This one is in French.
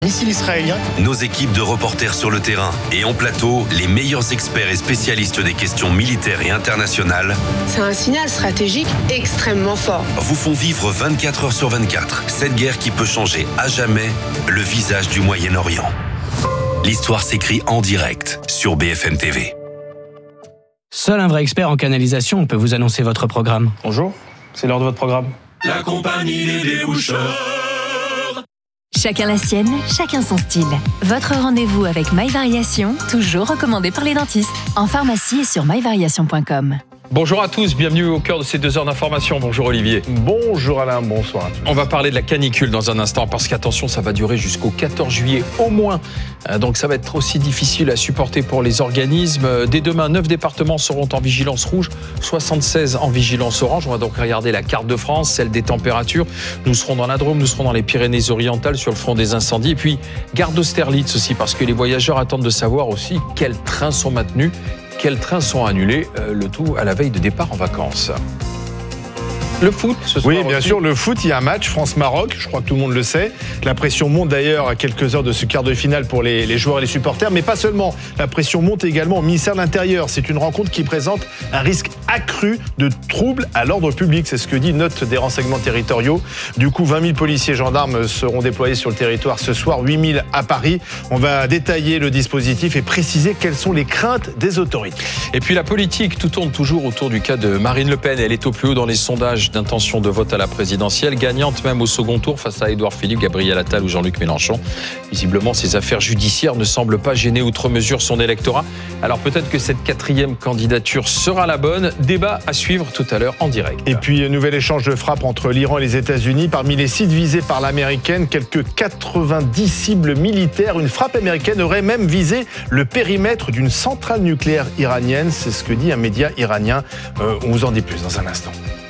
Missile israélien. Nos équipes de reporters sur le terrain et en plateau, les meilleurs experts et spécialistes des questions militaires et internationales. C'est un signal stratégique extrêmement fort. Vous font vivre 24 heures sur 24 cette guerre qui peut changer à jamais le visage du Moyen-Orient. L'histoire s'écrit en direct sur BFM TV. Seul un vrai expert en canalisation peut vous annoncer votre programme. Bonjour, c'est l'heure de votre programme. La compagnie des déboucheurs. Chacun la sienne, chacun son style. Votre rendez-vous avec MyVariation, toujours recommandé par les dentistes. En pharmacie et sur myvariation.com. Bonjour à tous, bienvenue au cœur de ces 2 heures d'information. Bonjour Olivier. Bonjour Alain, bonsoir. On va parler de la canicule dans un instant parce qu'attention, ça va durer jusqu'au 14 juillet au moins. Donc ça va être aussi difficile à supporter pour les organismes. Dès demain, 9 départements seront en vigilance rouge, 76 en vigilance orange. On va donc regarder la carte de France, celle des températures. Nous serons dans la Drôme, nous serons dans les Pyrénées-Orientales sur le front des incendies. Et puis, garde d'Austerlitz aussi parce que les voyageurs attendent de savoir aussi quels trains sont maintenus. Quels trains sont annulés, le tout à la veille de départ en vacances. Le foot, ce soir. Oui, bien sûr, le foot, il y a un match France-Maroc, je crois que tout le monde le sait. La pression monte d'ailleurs à quelques heures de ce quart de finale pour les joueurs et les supporters, mais pas seulement. La pression monte également au ministère de l'Intérieur. C'est une rencontre qui présente un risque accru de troubles à l'ordre public. C'est ce que dit note des renseignements territoriaux. Du coup, 20 000 policiers et gendarmes seront déployés sur le territoire ce soir, 8 000 à Paris. On va détailler le dispositif et préciser quelles sont les craintes des autorités. Et puis la politique, tout tourne toujours autour du cas de Marine Le Pen. Elle est au plus haut dans les sondages d'intention de vote à la présidentielle, gagnante même au second tour face à Édouard Philippe, Gabriel Attal ou Jean-Luc Mélenchon. Visiblement, ses affaires judiciaires ne semblent pas gêner outre mesure son électorat. Alors peut-être que cette 4e candidature sera la bonne. Débat à suivre tout à l'heure en direct. Et puis, nouvel échange de frappes entre l'Iran et les États-Unis. Parmi les sites visés par l'américaine, quelques 90 cibles militaires. Une frappe américaine aurait même visé le périmètre d'une centrale nucléaire iranienne. C'est ce que dit un média iranien. On vous en dit plus dans un instant.